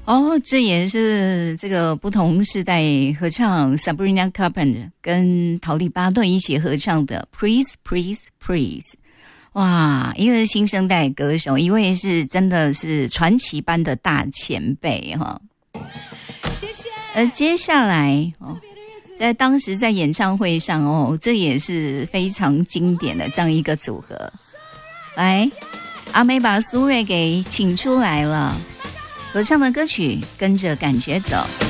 哦，这也是这个不同世代合唱 Sabrina Carpenter 跟陶丽巴顿一起合唱的 Please Please Please。 哇，一个新生代歌手，一位是真的是传奇般的大前辈哈。谢谢。而接下来在当时在演唱会上这也是非常经典的这样一个组合。来，阿美把苏芮给请出来了，合唱的歌曲《跟着感觉走》。